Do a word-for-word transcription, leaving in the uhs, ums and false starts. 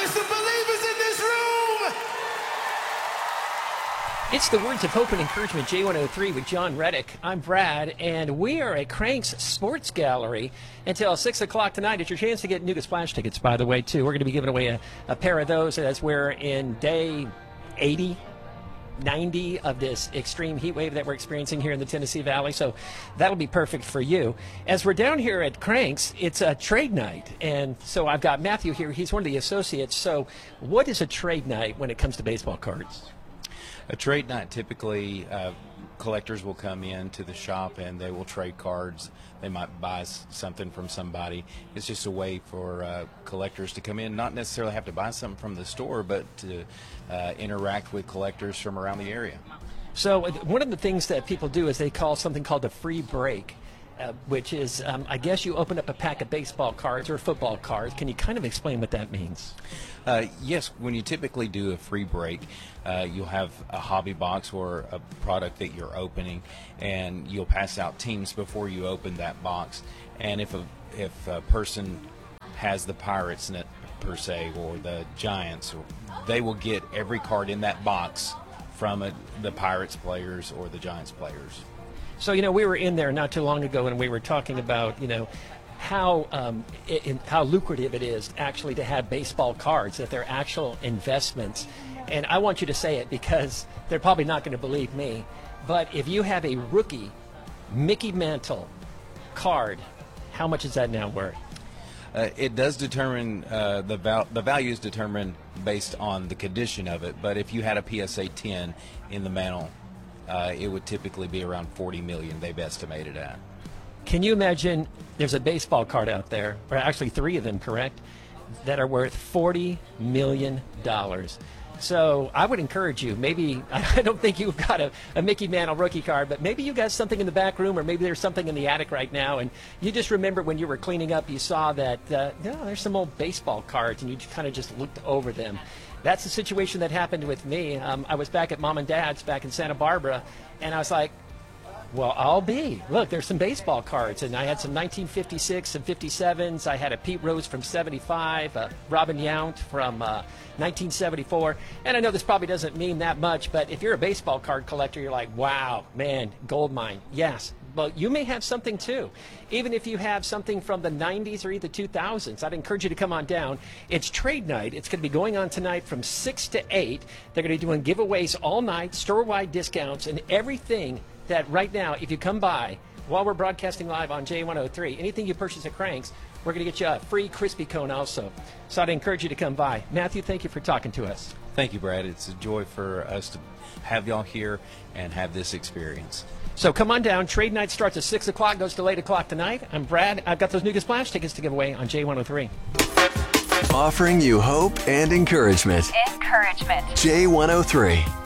There's some believers in this room. It's the words of hope and encouragement, J one oh three with John Reddick. I'm Brad, and we are at Crank's Sports Gallery until six o'clock tonight. It's your chance to get Nuga Splash tickets, by the way, too. We're going to be giving away a, a pair of those as we're in day eighty, ninety of this extreme heat wave that we're experiencing here in the Tennessee Valley, so that'll be perfect for you. As we're down here at Crank's, it's a trade night, and so I've got Matthew here. He's one of the associates. So what is a trade night when it comes to baseball cards? A trade night, typically uh, collectors will come in to the shop and they will trade cards. They might buy s- something from somebody. It's just a way for uh, collectors to come in, not necessarily have to buy something from the store, but to uh, interact with collectors from around the area. So uh, one of the things that people do is they call something called a free break, uh, which is, um, I guess you open up a pack of baseball cards or football cards. Can you kind of explain what that means? Uh, yes, when you typically do a free break, uh, you'll have a hobby box or a product that you're opening, and you'll pass out teams before you open that box. And if a if a person has the Pirates in it per se, or the Giants, they will get every card in that box from a, the Pirates players or the Giants players. So, you know, we were in there not too long ago, and we were talking about, you know, how um, it, in, how lucrative it is actually to have baseball cards, that they're actual investments. And I want you to say it because they're probably not going to believe me. But if you have a rookie Mickey Mantle card, how much is that now worth? Uh, it does determine, uh, the, val- the value is determined based on the condition of it. But if you had a P S A ten in the Mantle, uh, it would typically be around forty million dollars they've estimated at. Can you imagine there's a baseball card out there, or actually three of them, correct, that are worth forty million dollars? So I would encourage you, maybe, I don't think you've got a, a Mickey Mantle rookie card, but maybe you got something in the back room, or maybe there's something in the attic right now, and you just remember when you were cleaning up, you saw that, uh, yeah, there's some old baseball cards, and you kind of just looked over them. That's the situation that happened with me. Um, I was back at Mom and Dad's back in Santa Barbara, and I was like, well, I'll be. Look, there's some baseball cards, and I had some nineteen fifty-six and fifty-sevens. I had a Pete Rose from seventy-five, a Robin Yount from uh, nineteen seventy-four. And I know this probably doesn't mean that much, but if you're a baseball card collector, you're like, wow, man, gold mine. Yes, but you may have something too. Even if you have something from the nineties or even the two thousands, I'd encourage you to come on down. It's trade night. It's going to be going on tonight from six to eight. They're going to be doing giveaways all night, store-wide discounts, and everything that right now, if you come by while we're broadcasting live on J one oh three, anything you purchase at Crank's, we're going to get you a free crispy cone also. So I'd encourage you to come by. Matthew, thank you for talking to us. Thank you, Brad. It's a joy for us to have y'all here and have this experience. So come on down. Trade night starts at six o'clock, goes till eight o'clock tonight. I'm Brad. I've got those Nuga Splash tickets to give away on J one oh three. Offering you hope and encouragement. Encouragement. J one oh three.